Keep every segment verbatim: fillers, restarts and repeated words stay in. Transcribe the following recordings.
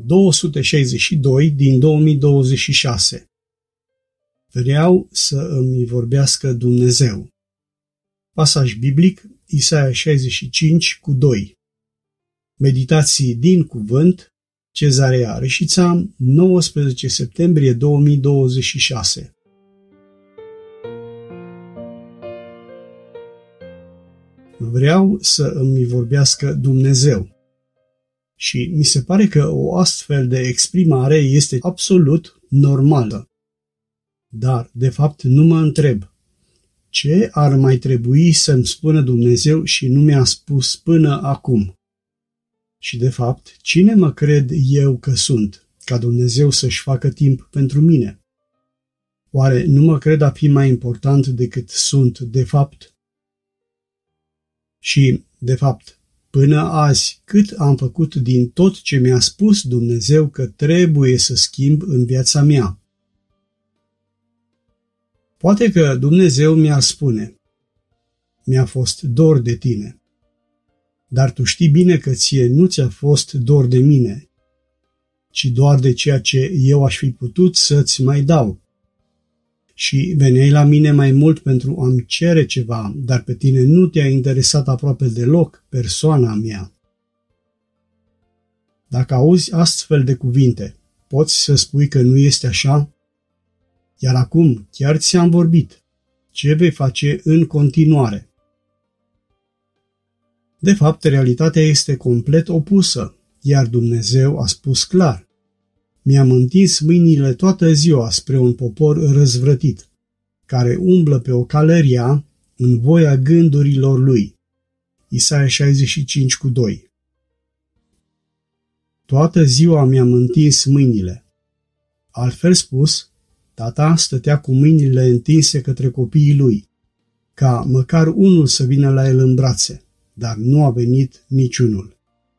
două sute șaizeci și doi din două mii douăzeci și șase. Vreau să îmi vorbească Dumnezeu. Pasaj biblic, Isaia șaizeci și cinci cu doi. Meditații din cuvânt, Cezarea Reșița, nouăsprezece septembrie două mii douăzeci și șase. Vreau să îmi vorbească Dumnezeu. Și mi se pare că o astfel de exprimare este absolut normală. Dar, de fapt, nu mă întreb. Ce ar mai trebui să-mi spună Dumnezeu și nu mi-a spus până acum? Și, de fapt, cine mă cred eu că sunt, ca Dumnezeu să-și facă timp pentru mine? Oare nu mă cred a fi mai important decât sunt, de fapt? Și, de fapt, până azi, cât am făcut din tot ce mi-a spus Dumnezeu că trebuie să schimb în viața mea? Poate că Dumnezeu mi-ar spune: mi-a fost dor de tine. Dar tu știi bine că ție nu ți-a fost dor de mine, ci doar de ceea ce eu aș fi putut să-ți mai dau. Și veneai la mine mai mult pentru a-mi cere ceva, dar pe tine nu te-a interesat aproape deloc persoana mea. Dacă auzi astfel de cuvinte, poți să spui că nu este așa? Iar acum chiar ți-am vorbit. Ce vei face în continuare? De fapt, realitatea este complet opusă, iar Dumnezeu a spus clar: mi-am întins mâinile toată ziua spre un popor răzvrătit, care umblă pe o cale rea în voia gândurilor lui. Isaia șaizeci și cinci cu doi. Toată ziua mi-am întins mâinile. Altfel spus, tata stătea cu mâinile întinse către copiii lui, ca măcar unul să vină la el în brațe, dar nu a venit niciunul.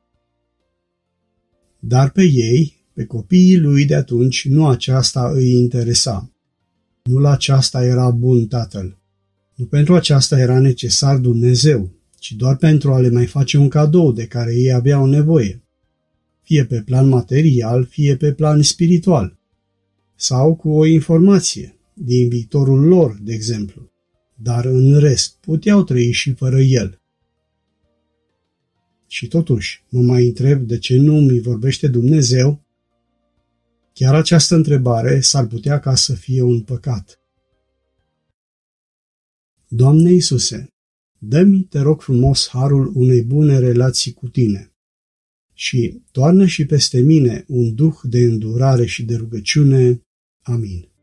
Dar pe ei, pe copiii lui de atunci, nu aceasta îi interesa. Nu la aceasta era bun tatăl. Nu pentru aceasta era necesar Dumnezeu, ci doar pentru a le mai face un cadou de care ei aveau nevoie, fie pe plan material, fie pe plan spiritual, sau cu o informație din viitorul lor, de exemplu, dar în rest puteau trăi și fără el. Și totuși, mă mai întreb de ce nu mi vorbește Dumnezeu? Chiar această întrebare s-ar putea ca să fie un păcat. Doamne Iisuse, dă-mi, te rog frumos, harul unei bune relații cu Tine și toarnă și peste mine un duh de îndurare și de rugăciune. Amin.